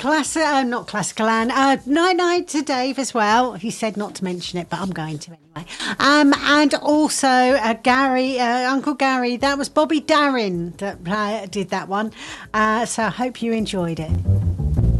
not classical Anne. Night night to Dave as well. He said not to mention it, but I'm going to anyway. And also Gary, Uncle Gary. That was Bobby Darin that did that one. So I hope you enjoyed it.